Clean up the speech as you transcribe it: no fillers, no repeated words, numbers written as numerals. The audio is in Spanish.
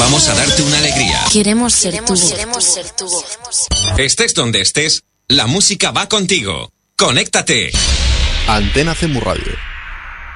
Vamos a darte una alegría. Queremos ser tú. Estés donde estés, la música va contigo. Conéctate. Antena CEMU Radio.